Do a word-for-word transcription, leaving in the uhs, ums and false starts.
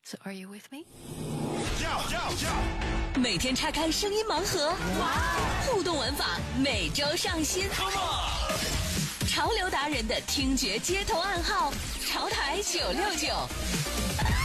So are you with me? 每天拆开声音盲盒，互动玩法每周上新。潮流达人的听觉街头暗号，潮台九六九。